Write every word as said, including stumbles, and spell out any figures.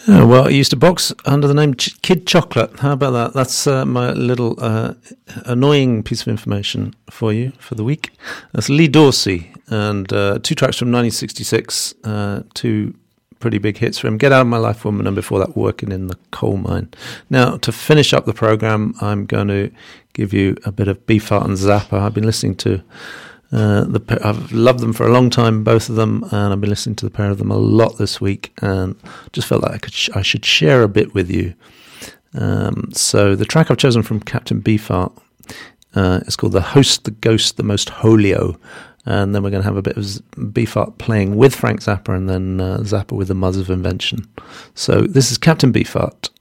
Uh, well, I used to box under the name Ch- Kid Chocolate. How about that? That's uh, my little uh, annoying piece of information for you for the week. That's Lee Dorsey, and uh, two tracks from nineteen sixty-six, uh, two pretty big hits for him. Get Out of My Life, Woman, and before that, Working in the Coal Mine. Now, to finish up the program, I'm going to give you a bit of Beefheart and Zappa. I've been listening to Uh, the I've loved them for a long time, both of them, and I've been listening to the pair of them a lot this week, and just felt like I could sh- I should share a bit with you. Um, so the track I've chosen from Captain Beefheart uh, is called "The Host, the Ghost, the Most Holio," and then we're going to have a bit of Beefheart playing with Frank Zappa, and then uh, Zappa with the Mothers of Invention. So this is Captain Beefheart.